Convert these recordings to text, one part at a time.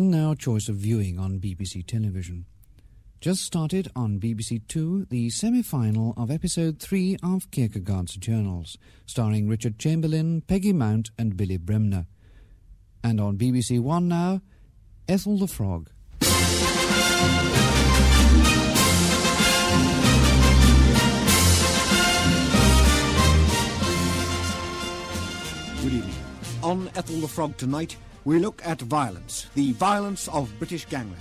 and now choice of viewing on BBC television. Just started on BBC Two the semi-final of episode 3 of Kierkegaard's Journals, starring Richard Chamberlain, Peggy Mount and Billy Bremner. And on BBC One now, Ethel the Frog. Good evening. On Ethel the Frog tonight, we look at violence, the violence of British gangland.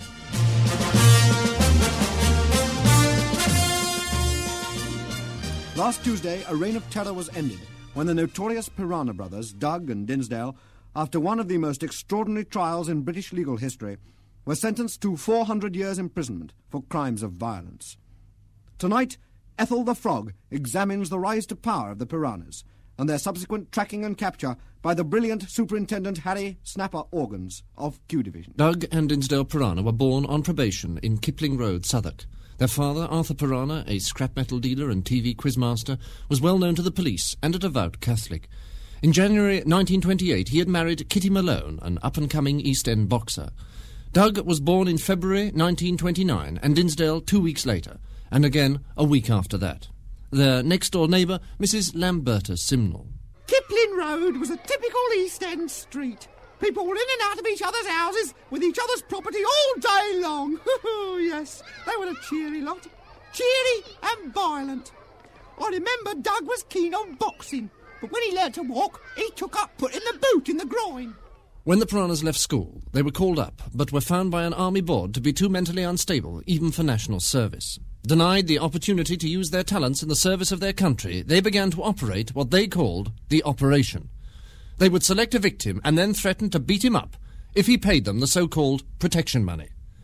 Last Tuesday, a reign of terror was ended when the notorious Piranha brothers, Doug and Dinsdale, after one of the most extraordinary trials in British legal history, were sentenced to 400 years' imprisonment for crimes of violence. Tonight, Ethel the Frog examines the rise to power of the Piranhas and their subsequent tracking and capture by the brilliant Superintendent Harry Snapper Organs of Q Division. Doug and Dinsdale Piranha were born on probation in Kipling Road, Southwark. Their father, Arthur Piranha, a scrap metal dealer and TV quizmaster, was well known to the police and a devout Catholic. In January 1928, he had married Kitty Malone, an up-and-coming East End boxer. Doug was born in February 1929 and Dinsdale 2 weeks later, and again a week after that. Their next-door neighbour, Mrs. Lamberta Simnel. Kipling Road was a typical East End street. People were in and out of each other's houses with each other's property all day long. Yes, they were a cheery lot. Cheery and violent. I remember Doug was keen on boxing, but when he learned to walk, he took up putting the boot in the groin. When the Piranhas left school, they were called up, but were found by an army board to be too mentally unstable, even for national service. Denied the opportunity to use their talents in the service of their country, they began to operate what they called the Operation. They would select a victim and then threaten to beat him up if he paid them the so-called protection money.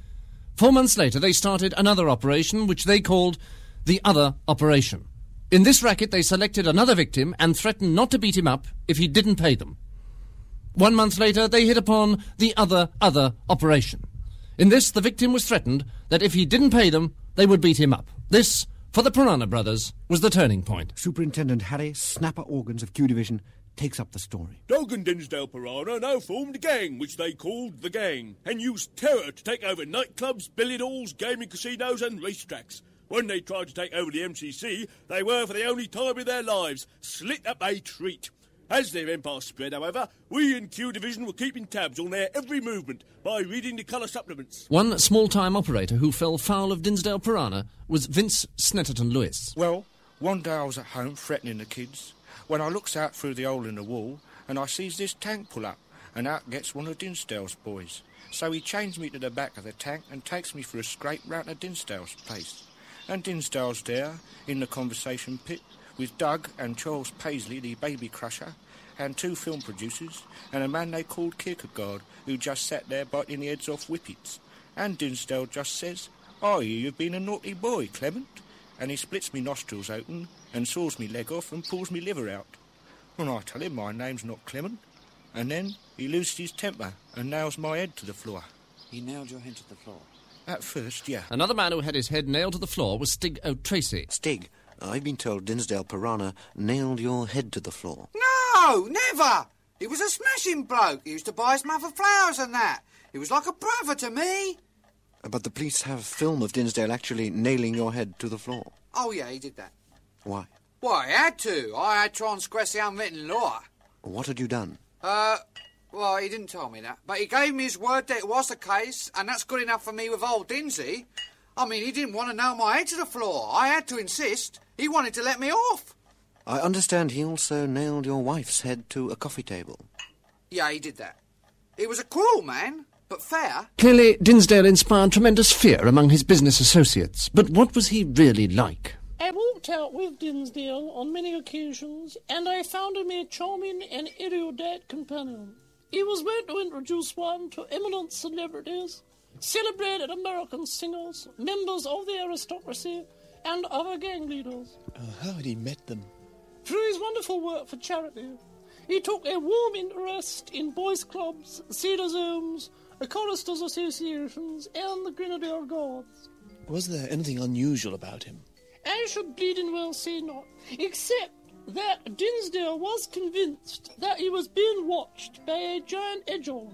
4 months later, they started another operation which they called the Other Operation. In this racket, they selected another victim and threatened not to beat him up if he didn't pay them. 1 month later, they hit upon the Other Operation. In this, the victim was threatened that if he didn't pay them, they would beat him up. This, for the Piranha brothers, was the turning point. Superintendent Harry Snapper Organs of Q Division takes up the story. Doug and Dinsdale Piranha now formed a gang, which they called The Gang, and used terror to take over nightclubs, billiard halls, gaming casinos and racetracks. When they tried to take over the MCC, they were, for the only time in their lives, slit up a treat. As their empire spread, however, we in Q Division were keeping tabs on their every movement by reading the colour supplements. One small-time operator who fell foul of Dinsdale Piranha was Vince Snetterton Lewis. Well, one day I was at home threatening the kids when I looks out through the hole in the wall and I sees this tank pull up, and out gets one of Dinsdale's boys. So he chains me to the back of the tank and takes me for a scrape round to Dinsdale's place. And Dinsdale's there, in the conversation pit, with Doug and Charles Paisley, the baby crusher, and 2 film producers, and a man they called Kierkegaard, who just sat there biting the heads off whippets. And Dinsdale just says, "I hear you've been a naughty boy, Clement." And he splits me nostrils open, and saws me leg off, and pulls me liver out. And I tell him my name's not Clement. And then he loses his temper, and nails my head to the floor. He nailed your head to the floor? At first, yeah. Another man who had his head nailed to the floor was Stig O'Tracy. Stig, I've been told Dinsdale Piranha nailed your head to the floor. No, never! He was a smashing bloke. He used to buy his mother flowers and that. He was like a brother to me. But the police have film of Dinsdale actually nailing your head to the floor. Oh, yeah, he did that. Why? Well, I had to. I had transgressed the unwritten law. What had you done? Well, he didn't tell me that. But he gave me his word that it was the case, and that's good enough for me with old Dinsey. I mean, he didn't want to nail my head to the floor. I had to insist. He wanted to let me off. I understand he also nailed your wife's head to a coffee table. Yeah, he did that. He was a cruel man, but fair. Clearly, Dinsdale inspired tremendous fear among his business associates. But what was he really like? I walked out with Dinsdale on many occasions, and I found him a charming and erudite companion. He was wont to introduce one to eminent celebrities, celebrated American singers, members of the aristocracy, and other gang leaders. How had he met them? Through his wonderful work for charity. He took a warm interest in boys' clubs, Cedars Homes, choristers' associations, and the Grenadier Guards. Was there anything unusual about him? I should bleeding well say not, except that Dinsdale was convinced that he was being watched by a giant hedgehog,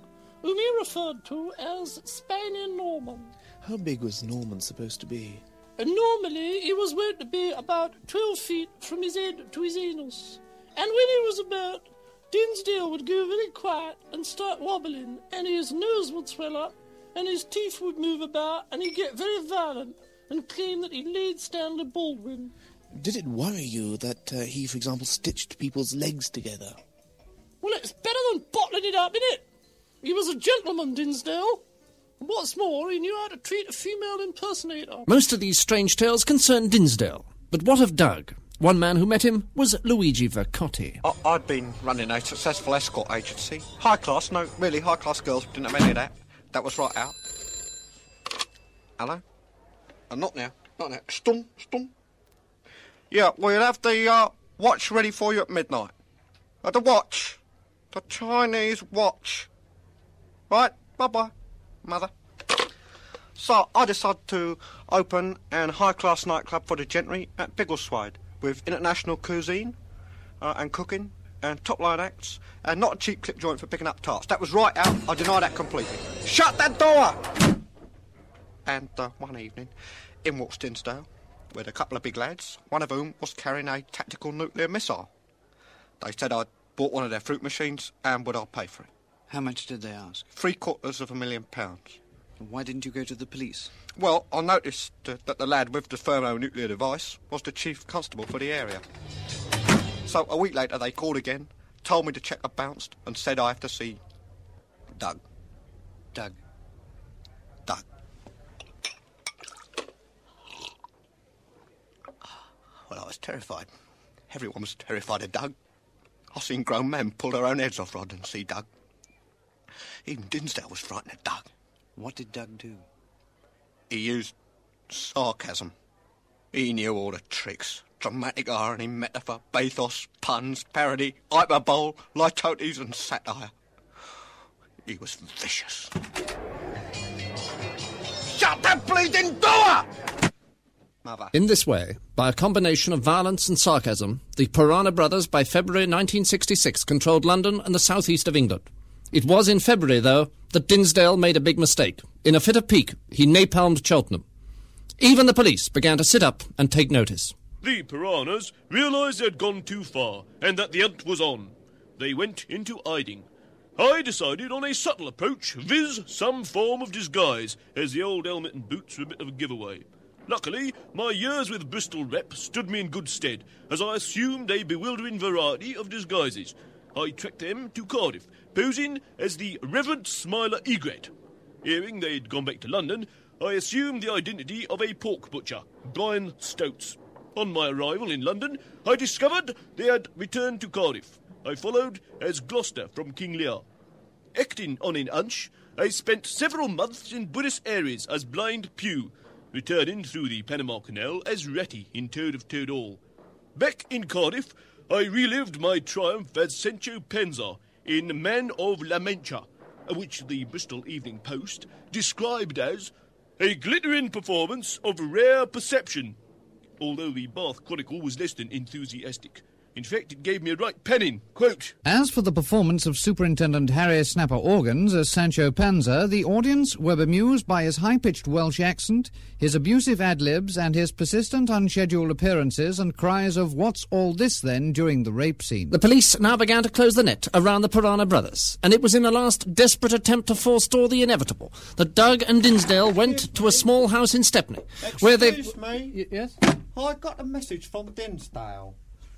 whom he referred to as Spaniard Norman. How big was Norman supposed to be? And normally he was wont to be about 12 feet from his head to his anus. And when he was about, Dinsdale would go very quiet and start wobbling, and his nose would swell up, and his teeth would move about, and he'd get very violent and claim that he laid Stanley Baldwin. Did it worry you that he, for example, stitched people's legs together? Well, it's better than bottling it up, innit? He was a gentleman, Dinsdale. And what's more, he knew how to treat a female impersonator. Most of these strange tales concern Dinsdale. But what of Doug? One man who met him was Luigi Vercotti. I'd been running a successful escort agency. High class, no, really high class girls. Didn't have any of that. That was right out. Hello? Not now. Not now. Stum. Yeah, we'll have the watch ready for you at midnight. The watch. The Chinese watch. Right, bye-bye, mother. So I decided to open an high-class nightclub for the gentry at Biggleswade with international cuisine and cooking and top-line acts and not a cheap clip joint for picking up tarts. That was right out. I deny that completely. Shut that door! And one evening, in walks Dinsdale with a couple of big lads, one of whom was carrying a tactical nuclear missile. They said I'd bought one of their fruit machines and would I pay for it. How much did they ask? £750,000. Why didn't you go to the police? Well, I noticed that the lad with the thermonuclear device was the chief constable for the area. So a week later they called again, told me the cheque had bounced and said I have to see Doug. Doug. Well, I was terrified. Everyone was terrified of Doug. I've seen grown men pull their own heads off rather than see Doug. Even Dinsdale was frightened of Doug. What did Doug do? He used sarcasm. He knew all the tricks. Dramatic irony, metaphor, bathos, puns, parody, hyperbole, litotes and satire. He was vicious. Shut that bleeding door! Mother. In this way, by a combination of violence and sarcasm, the Piranha Brothers by February 1966 controlled London and the southeast of England. It was in February, though, that Dinsdale made a big mistake. In a fit of pique, he napalmed Cheltenham. Even the police began to sit up and take notice. The Piranhas realised they'd gone too far and that the hunt was on. They went into hiding. I decided on a subtle approach, viz. Some form of disguise, as the old helmet and boots were a bit of a giveaway. Luckily, my years with Bristol Rep stood me in good stead, as I assumed a bewildering variety of disguises. I trekked them to Cardiff, posing as the Reverend Smiler Egret. Hearing they'd gone back to London, I assumed the identity of a pork butcher, Brian Stoats. On my arrival in London, I discovered they had returned to Cardiff. I followed as Gloucester from King Lear. Acting on an hunch, I spent several months in Buenos Aires as Blind Pew, returning through the Panama Canal as Ratty in Toad of Toad Hall. Back in Cardiff, I relived my triumph as Sancho Panza in Man of La Mancha, which the Bristol Evening Post described as a glittering performance of rare perception, although the Bath Chronicle was less than enthusiastic. In fact, it gave me a right penning. Quote, As for the performance of Superintendent Harry Snapper Organs as Sancho Panza, the audience were bemused by his high-pitched Welsh accent, his abusive ad-libs, and his persistent unscheduled appearances and cries of "What's all this, then?" during the rape scene. The police now began to close the net around the Piranha Brothers, and it was in a last desperate attempt to forestall the inevitable that Doug and Dinsdale went to a small house in Stepney, where they... Excuse me? Yes? I got a message from Dinsdale.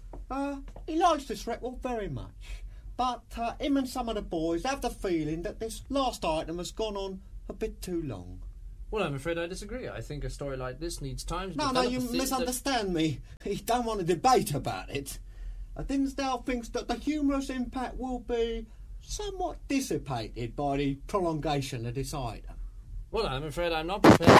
He likes this record very much, but him and some of the boys have the feeling that this last item has gone on a bit too long. Well, I'm afraid I disagree. I think a story like this needs time to No, you misunderstand me. He don't want to debate about it. Dinsdale thinks that the humorous impact will be somewhat dissipated by the prolongation of this item. Well, I'm afraid I'm not prepared.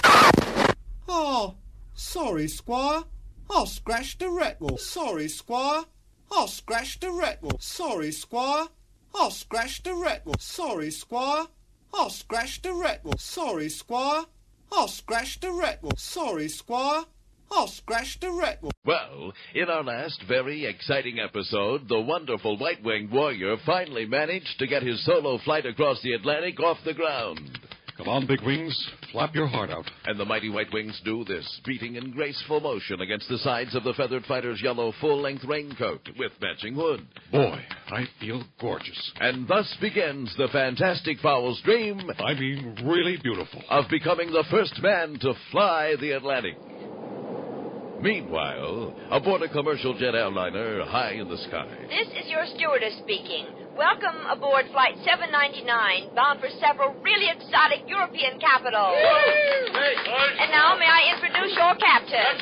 Oh, sorry, Squire. I scratched the record. Sorry, Squire. I scratched the record. Sorry, Squire. I scratched the record. Sorry, Squire. I scratched the record. Sorry, Squire. I scratched the record. Sorry, Squire. I'll scratch the record. Well, in our last very exciting episode, the wonderful white-winged warrior finally managed to get his solo flight across the Atlantic off the ground. Come on, Big Wings. Flap your heart out. And the mighty white wings do this, beating in graceful motion against the sides of the feathered fighter's yellow full-length raincoat with matching hood. Boy, I feel gorgeous. And thus begins the Fantastic Fowl's dream... I mean, really beautiful. ...of becoming the first man to fly the Atlantic. Meanwhile, aboard a commercial jet airliner high in the sky. This is your stewardess speaking. Welcome aboard Flight 799, bound for several really exotic European capitals. And now may I introduce your captain?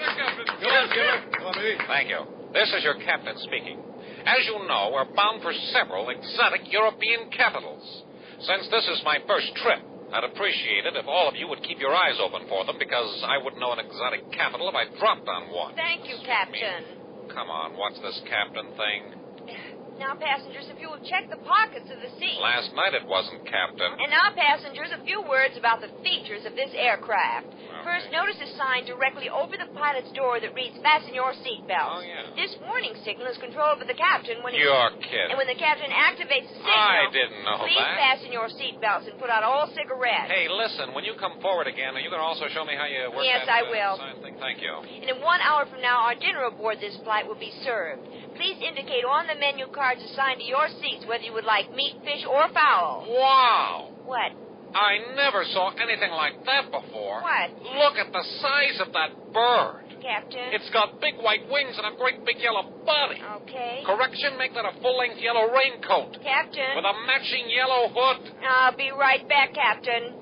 Thank you. This is your captain speaking. As you know, we're bound for several exotic European capitals. Since this is my first trip, I'd appreciate it if all of you would keep your eyes open for them, because I wouldn't know an exotic capital if I dropped on one. Thank you, Captain. Come on, what's this captain thing? Now, passengers, if you will check the pockets of the seat. Last night it wasn't, Captain. And now, passengers, a few words about the features of this aircraft. Okay. First, notice a sign directly over the pilot's door that reads, "Fasten your seatbelts." Oh, yeah. This warning signal is controlled by the captain when he... You're kidding. And when the captain activates the signal... I didn't know please that. fasten your seatbelts and put out all cigarettes. Hey, listen, when you come forward again, are you going to also show me how you work Yes, that I will. sign thing? Thank you. And in 1 hour from now, our dinner aboard this flight will be served. Please indicate on the menu cards assigned to your seats whether you would like meat, fish, or fowl. Wow! What? I never saw anything like that before. What? Look at the size of that bird. Captain? It's got big white wings and a great big yellow body. Okay. Correction, make that a full-length yellow raincoat. Captain? With a matching yellow hood. I'll be right back, Captain.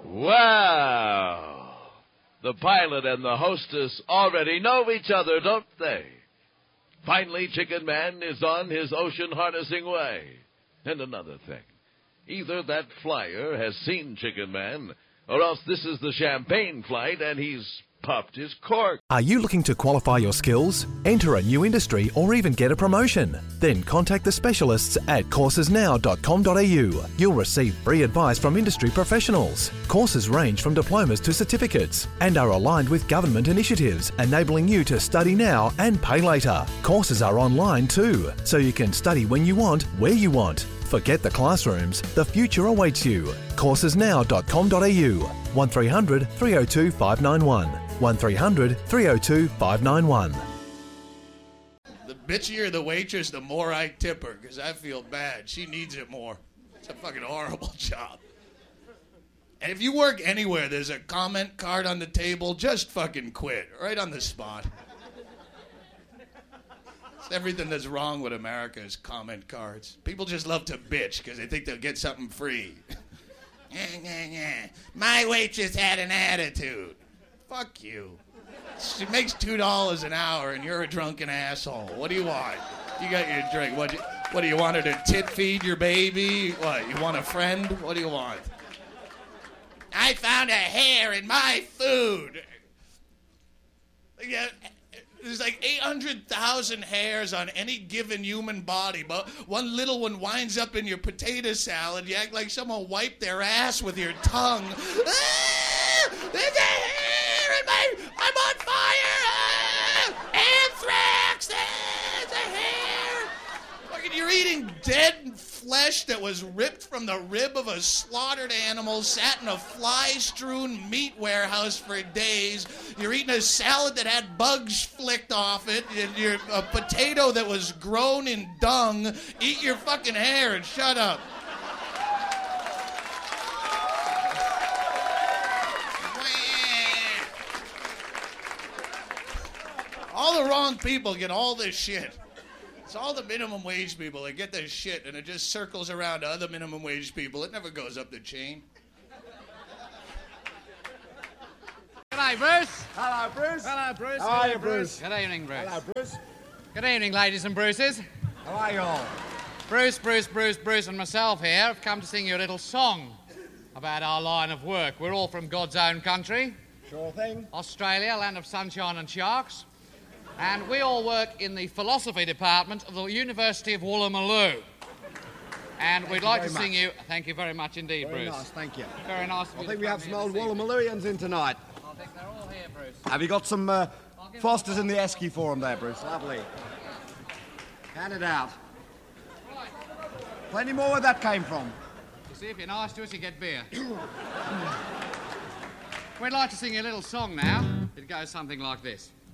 Wow! The pilot and the hostess already know each other, don't they? Finally, Chicken Man is on his ocean harnessing way. And another thing. Either that flyer has seen Chicken Man, or else this is the champagne flight and he's popped his cork. Are you looking to qualify your skills, enter a new industry, or even get a promotion? Then contact the specialists at coursesnow.com.au. You'll receive free advice from industry professionals. Courses range from diplomas to certificates and are aligned with government initiatives, enabling you to study now and pay later. Courses are online too, so you can study when you want, where you want. Forget the classrooms. The future awaits you. coursesnow.com.au. 1300 302 591. 1300 302 591. The bitchier the waitress, the more I tip her, because I feel bad. She needs it more. It's a fucking horrible job. And if you work anywhere, there's a comment card on the table, just fucking quit. Right on the spot. Everything that's wrong with America is comment cards. People just love to bitch because they think they'll get something free. My waitress had an attitude. Fuck you. She makes $2 an hour and you're a drunken asshole. What do you want? You got your drink. What do you want her to tit feed your baby? What, you want a friend? What do you want? I found a hair in my food. Yeah. There's like 800,000 hairs on any given human body, but one little one winds up in your potato salad. You act like someone wiped their ass with your tongue. Ah, there's a hair in I'm on fire! Ah, anthrax! There's a hair! Fucking, you're eating dead flesh that was ripped from the rib of a slaughtered animal, sat in a fly-strewn meat warehouse for days. You're eating a salad that had bugs flicked off it. You're a potato that was grown in dung. Eat your fucking hair and shut up. All the wrong people get all this shit. It's all the minimum wage people that get this shit, and it just circles around to other minimum wage people. It never goes up the chain. G'day, Bruce. Hello, Bruce. Hello, Bruce. How are you, Bruce? Good evening, Bruce. Hello, Bruce. Good evening, ladies and Bruces. How are you all? Bruce, and myself here have come to sing you a little song about our line of work. We're all from God's own country. Sure thing. Australia, land of sunshine and sharks. And we all work in the philosophy department of the University of Woolloomooloo. And we'd like to sing you... Thank you very much indeed, Very Bruce. nice, thank you. Very nice of you I think to we come have some here old this evening. Woolloomoolooians in tonight. I think they're all here, Bruce. Have you got some Foster's in the esky for him there, Bruce. Lovely. Hand it out. Plenty more where that came from. You see, if you're nice to us, you get beer. We'd like to sing you a little song now. It goes something like this.